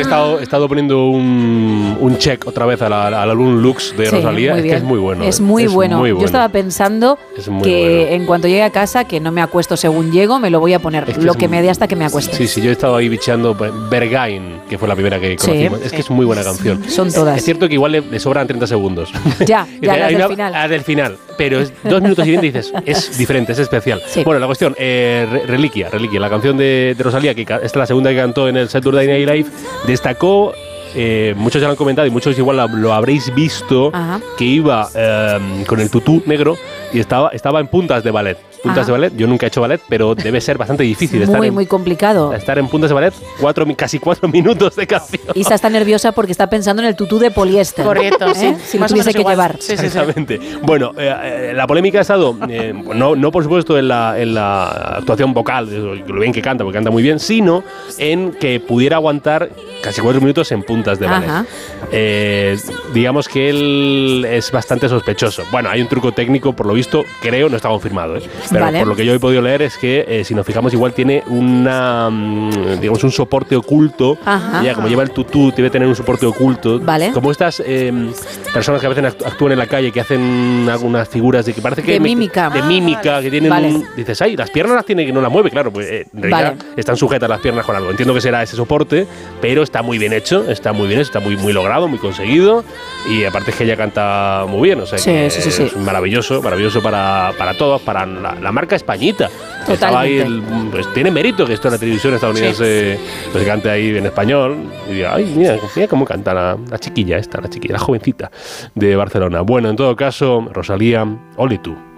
he estado poniendo un check otra vez al álbum Lux de Rosalía. Es que es muy bueno. Es muy bueno. Yo estaba pensando que en cuanto llegue a casa, que no me acuesto según llego, me lo voy a poner lo que me dé hasta que me acueste. Sí, yo he estado ahí bicheando Bergain, que fue la primera que conocimos. Es que es muy buena canción. Son todas. Es cierto que igual le sobran 30 segundos. Ya las del final. Pero es 2 minutos y 20 y dices, es diferente, es especial. Sí. Bueno, la cuestión, Reliquia, la canción de Rosalía, que esta es la segunda que cantó en el Saturday Night Live, destacó, muchos ya lo han comentado y muchos igual lo habréis visto, que iba con el tutú negro y estaba en puntas de ballet. De ballet, yo nunca he hecho ballet, pero debe ser bastante difícil. Muy complicado. Estar en puntas de ballet, casi 4 minutos de canción. Isa está nerviosa porque está pensando en el tutú de poliéster. Correcto, sí. Si lo tuviese que llevar. Sí. Exactamente. Bueno, la polémica ha estado, no por supuesto en la actuación vocal, lo bien que canta, porque canta muy bien, sino en que pudiera aguantar casi 4 minutos en puntas de ballet. Digamos que él es bastante sospechoso. Bueno, hay un truco técnico, por lo visto, creo, no está confirmado, pero por lo que yo he podido leer es que, si nos fijamos, igual tiene digamos, un soporte oculto. Ya, como lleva el tutú, debe tener un soporte oculto. Como estas personas que a veces actúan en la calle, que hacen algunas figuras de que parece que... De mímica, que tienen dices, ay, las piernas las tiene que no las mueve, claro, pues en realidad están sujetas las piernas con algo. Entiendo que será ese soporte, pero está muy bien hecho, está muy logrado, muy conseguido, y aparte es que ella canta muy bien, o sea, es maravilloso para todos, para la marca Españita. Totalmente. Pues tiene mérito que esto en la televisión estadounidense pues cante ahí en español y diga, ay, mira cómo canta la chiquilla, la jovencita de Barcelona. Bueno, en todo caso, Rosalía, ole tú.